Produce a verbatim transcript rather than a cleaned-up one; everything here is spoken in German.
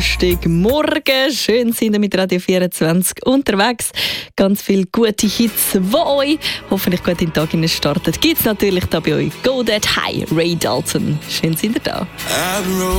Morgen. Schön sind ihr mit Radio vierundzwanzig unterwegs. Ganz viele gute Hits, die euch hoffentlich gut in den Tag starten. Gibt es natürlich da bei euch Go That High, Ray Dalton. Schön sind ihr da.